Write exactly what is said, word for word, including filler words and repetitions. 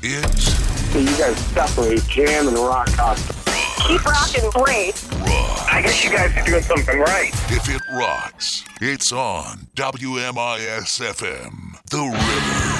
It's... You guys definitely jam and rock out. Keep rocking great. Rock. I guess you guys are doing something right. If it rocks, it's on W M I S F M. The River.